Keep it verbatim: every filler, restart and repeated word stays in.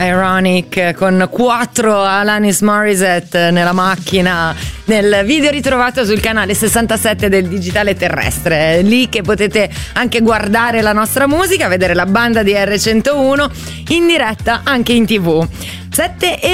Ironic con quattro Alanis Morissette nella macchina, nel video ritrovato sul canale sessantasette del Digitale Terrestre, lì che potete anche guardare la nostra musica, vedere la banda di erre centouno in diretta anche in tv. sette e